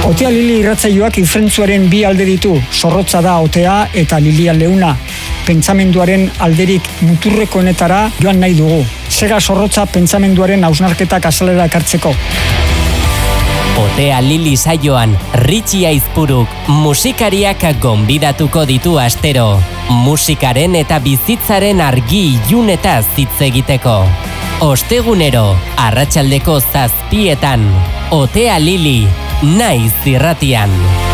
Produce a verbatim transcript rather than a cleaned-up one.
Otea Lili irratsaioak ifrentzuaren bi alde ditu, zorrotza da otea eta Lilia leuna. Pentsamenduaren alderik muturrekoenetara joan nahi dugu. Sega zorrotza pentsamenduaren hausnarketak azalera ekartzeko. Otea Lili saioan, Ritxi Aizpuruk musikariak gonbidatuko ditu astero. Musikaren eta bizitzaren argi ilunetaz hitz egiteko. Ostegunero, arratsaldeko zazpietan. Otea Lili, naiz irratian.